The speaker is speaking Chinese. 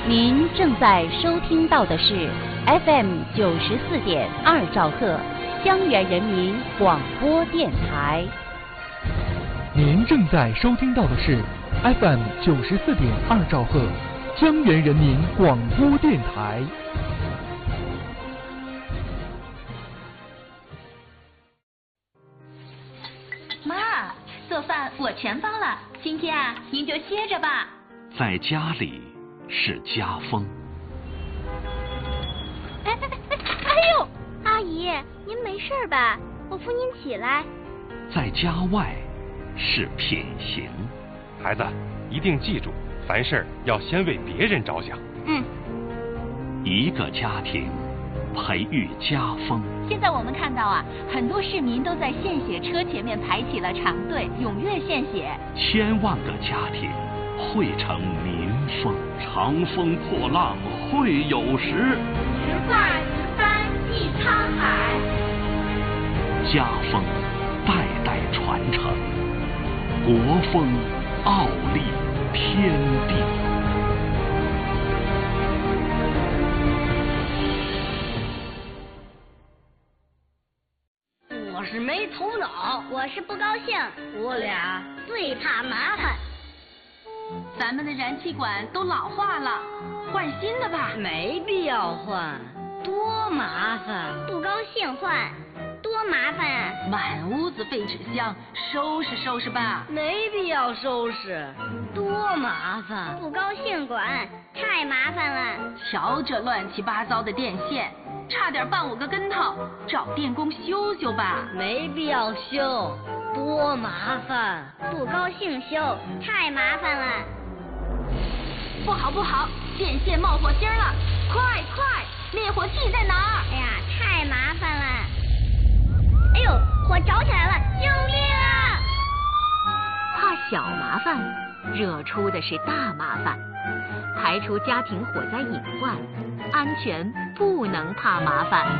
您正在收听到的是 FM 94.2兆赫江源人民广播电台。 您正在收听到的是 FM 94.2兆赫江源人民广播电台。 妈，做饭我全包了，今天啊，您就歇着吧。 在家里是家风。 哎呦，阿姨，您没事吧？我扶您起来。 在家外是品行。 孩子，一定记住，凡事要先为别人着想。 一个家庭培育家风。 现在我们看到啊，很多市民都在献血车前面排起了长队，踊跃献血。 千万个家庭汇成民风。长风破浪会有时， 直挂直帆济沧海。 家风代代传承，国风傲立天地。 我是没头脑， 我是不高兴， 我俩最怕麻烦。 咱们的燃气管都老化了，换新的吧。 没必要换，多麻烦。 不高兴换，多麻烦啊！ 满屋子废纸箱，收拾收拾吧。 没必要收拾，多麻烦。 不高兴管，太麻烦了。 瞧这乱七八糟的电线，差点绊我个跟头，找电工修修吧。 没必要修，多麻烦。 不高兴修，太麻烦了。 不好不好，电线冒火星了！快快，灭火器在哪儿？ 哎呀，太麻烦了！哎呦，火着起来了！救命啊！ 怕小麻烦，惹出的是大麻烦。排除家庭火灾隐患，安全不能怕麻烦。